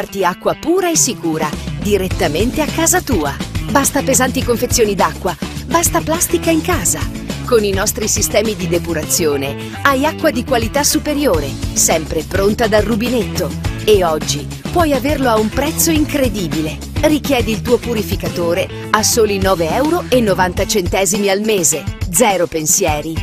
portarti acqua pura e sicura direttamente a casa tua. Basta pesanti confezioni d'acqua, basta plastica in casa. Con i nostri sistemi di depurazione hai acqua di qualità superiore, sempre pronta dal rubinetto. E oggi puoi averlo a un prezzo incredibile. Richiedi il tuo purificatore a soli 9,90 € al mese. Zero pensieri.